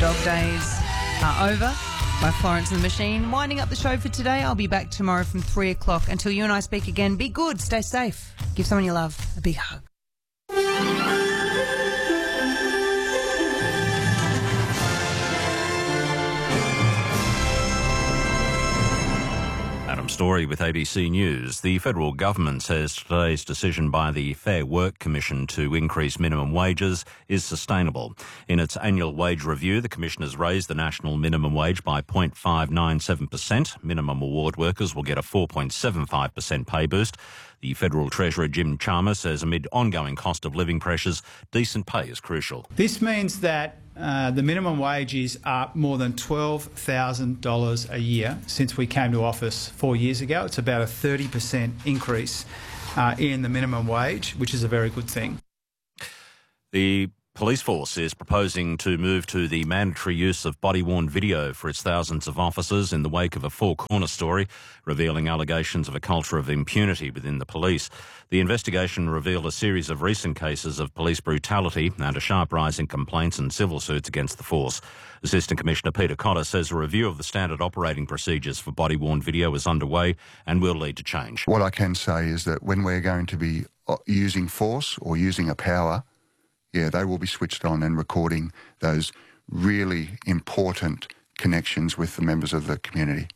dog days are over by Florence and the Machine. Winding up the show for today. I'll be back tomorrow from 3 o'clock. Until you and I speak again, be good, stay safe. Give someone you love a big hug. Adam Story with ABC News. The federal government says today's decision by the Fair Work Commission to increase minimum wages is sustainable. In its annual wage review, the commission has raised the national minimum wage by 0.597%. Minimum award workers will get a 4.75% pay boost. The Federal Treasurer Jim Chalmers says amid ongoing cost of living pressures, decent pay is crucial. This means that the minimum wage is up more than $12,000 a year since we came to office 4 years ago. It's about a 30% increase in the minimum wage, which is a very good thing. The police force is proposing to move to the mandatory use of body-worn video for its thousands of officers in the wake of a Four Corners story revealing allegations of a culture of impunity within the police. The investigation revealed a series of recent cases of police brutality and a sharp rise in complaints and civil suits against the force. Assistant Commissioner Peter Cotter says a review of the standard operating procedures for body-worn video is underway and will lead to change. What I can say is that when we're going to be using force or using a power, they will be switched on and recording those really important connections with the members of the community.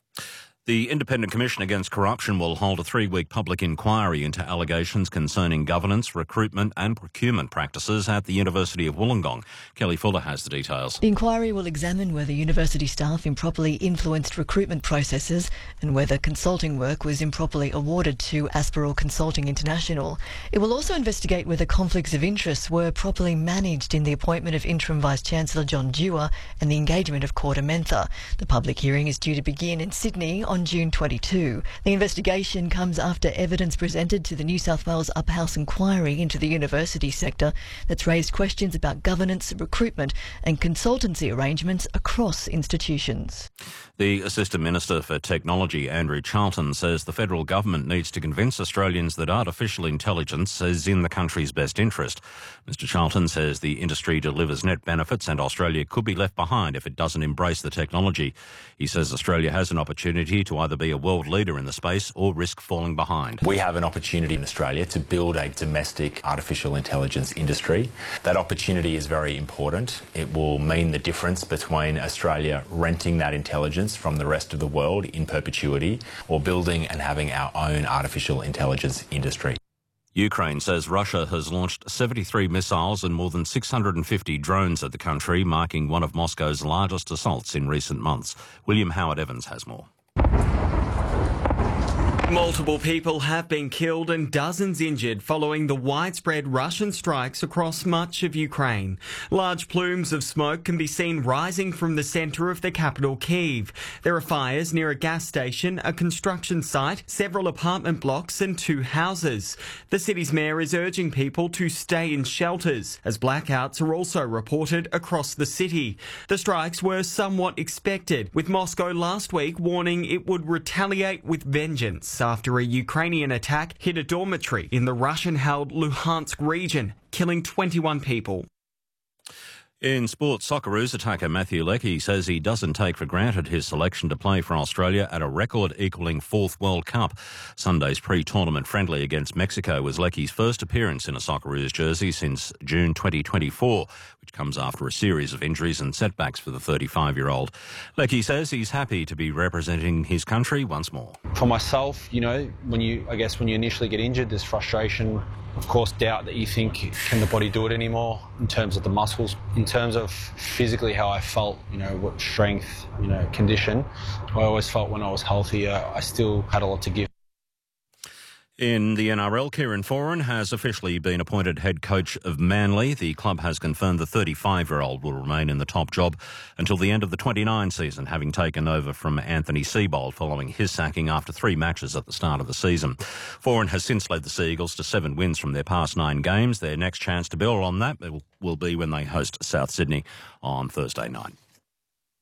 The Independent Commission Against Corruption will hold a 3-week public inquiry into allegations concerning governance, recruitment and procurement practices at the University of Wollongong. Kelly Fuller has the details. The inquiry will examine whether university staff improperly influenced recruitment processes and whether consulting work was improperly awarded to Aspiral Consulting International. It will also investigate whether conflicts of interest were properly managed in the appointment of Interim Vice-Chancellor John Dewar and the engagement of Corda Mentha. The public hearing is due to begin in Sydney on June 22. The investigation comes after evidence presented to the New South Wales Upper House inquiry into the university sector that's raised questions about governance, recruitment and consultancy arrangements across institutions. The Assistant Minister for Technology, Andrew Charlton, says the federal government needs to convince Australians that artificial intelligence is in the country's best interest. Mr Charlton says the industry delivers net benefits and Australia could be left behind if it doesn't embrace the technology. He says Australia has an opportunity to either be a world leader in the space or risk falling behind. We have an opportunity in Australia to build a domestic artificial intelligence industry. That opportunity is very important. It will mean the difference between Australia renting that intelligence from the rest of the world in perpetuity or building and having our own artificial intelligence industry. Ukraine says Russia has launched 73 missiles and more than 650 drones at the country, marking one of Moscow's largest assaults in recent months. William Howard Evans has more. Multiple people have been killed and dozens injured following the widespread Russian strikes across much of Ukraine. Large plumes of smoke can be seen rising from the centre of the capital, Kyiv. There are fires near a gas station, a construction site, several apartment blocks and 2 houses. The city's mayor is urging people to stay in shelters, as blackouts are also reported across the city. The strikes were somewhat expected, with Moscow last week warning it would retaliate with vengeance after a Ukrainian attack hit a dormitory in the Russian-held Luhansk region, killing 21 people. In sport, Socceroos attacker Matthew Leckie says he doesn't take for granted his selection to play for Australia at a record-equalling 4th World Cup. Sunday's pre-tournament friendly against Mexico was Leckie's first appearance in a Socceroos jersey since June 2024, which comes after a series of injuries and setbacks for the 35-year-old. Leckie says he's happy to be representing his country once more. For myself, when you initially get injured, there's frustration, of course, doubt that you think, can the body do it anymore in terms of the muscles, in terms of physically how I felt, what strength, condition. I always felt when I was healthier, I still had a lot to give. In the NRL, Kieran Foran has officially been appointed head coach of Manly. The club has confirmed the 35-year-old will remain in the top job until the end of the 29 season, having taken over from Anthony Seibold following his sacking after 3 matches at the start of the season. Foran has since led the Seagulls to 7 wins from their past 9 games. Their next chance to build on that will be when they host South Sydney on Thursday night.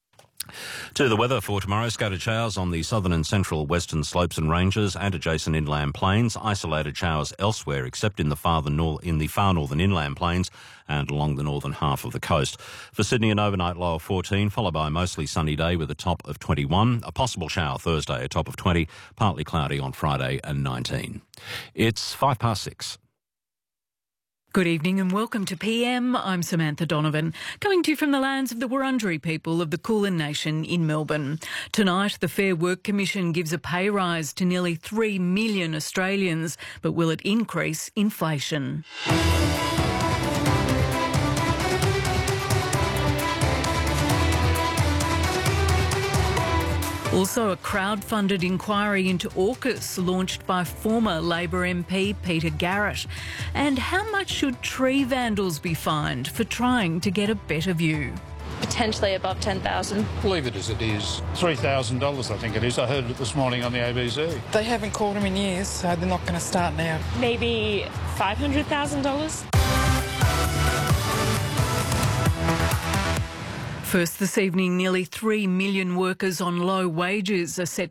To the weather for tomorrow, scattered showers on the southern and central western slopes and ranges and adjacent inland plains. Isolated showers elsewhere, except in the far northern inland plains and along the northern half of the coast. For Sydney, an overnight low of 14, followed by a mostly sunny day with a top of 21. A possible shower Thursday, a top of 20. Partly cloudy on Friday and 19. It's 6:05. Good evening and welcome to PM. I'm Samantha Donovan, coming to you from the lands of the Wurundjeri people of the Kulin Nation in Melbourne. Tonight, the Fair Work Commission gives a pay rise to nearly 3 million Australians, but will it increase inflation? Also, a crowd-funded inquiry into AUKUS launched by former Labor MP Peter Garrett. And how much should tree vandals be fined for trying to get a better view? Potentially above $10,000. Leave it as it is. $3,000 I think it is. I heard it this morning on the ABC. They haven't called him in years, so they're not going to start now. Maybe $500,000. First this evening, nearly 3 million workers on low wages are set